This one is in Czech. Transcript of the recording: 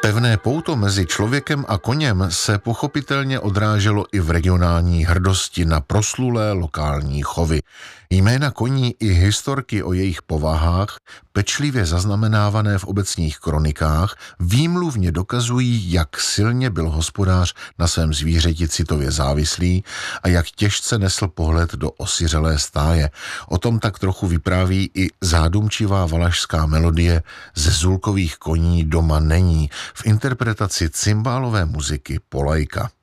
Pevné pouto mezi člověkem a koněm se pochopitelně odráželo i v regionální hrdosti na proslulé lokální chovy. Jména koní i historky o jejich povahách, pečlivě zaznamenávané v obecních kronikách, výmluvně dokazují, jak silně byl hospodář na svém zvířeti citově závislý a jak těžce nesl pohled do osiřelé stáje. O tom tak trochu vypráví i zádumčivá valašská melodie Ze Zulkových koní doma není v interpretaci cymbálové muziky Polajka.